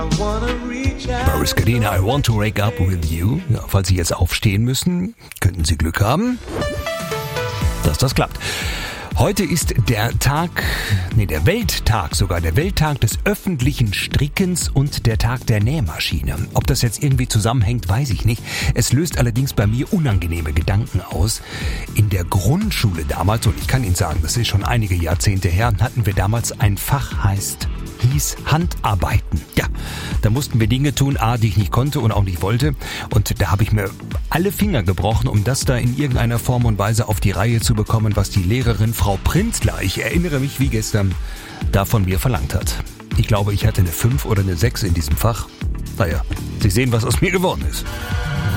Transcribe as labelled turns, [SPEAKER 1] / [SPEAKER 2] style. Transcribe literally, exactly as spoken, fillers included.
[SPEAKER 1] Boris Gardiner, I want to wake up with you. Ja, falls Sie jetzt aufstehen müssen, könnten Sie Glück haben, dass das klappt. Heute ist der Tag, nee, der Welttag sogar, der Welttag des öffentlichen Strickens und der Tag der Nähmaschine. Ob das jetzt irgendwie zusammenhängt, weiß ich nicht. Es löst allerdings bei mir unangenehme Gedanken aus. In der Grundschule damals, und ich kann Ihnen sagen, das ist schon einige Jahrzehnte her, hatten wir damals ein Fach, heißt, hieß Handarbeiten. Ja, da mussten wir Dinge tun, A, die ich nicht konnte und auch nicht wollte. Und da habe ich mir alle Finger gebrochen, um das da in irgendeiner Form und Weise auf die Reihe zu bekommen, was die Lehrerin Frau Prinzler, ich erinnere mich wie gestern, da von mir verlangt hat. Ich glaube, ich hatte eine fünf oder eine sechs in diesem Fach. Naja, Sie sehen, was aus mir geworden ist.